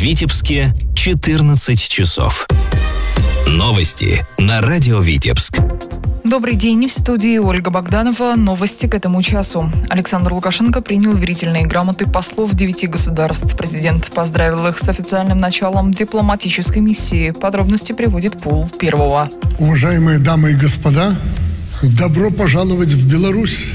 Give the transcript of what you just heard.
Витебске 14 часов. Новости на радио Витебск. Добрый день, в студии Ольга Богданова. Новости к этому часу. Александр Лукашенко принял верительные грамоты послов 9 государств. Президент поздравил их с официальным началом дипломатической миссии. Подробности приводит Пол Первого. Уважаемые дамы и господа, добро пожаловать в Беларусь.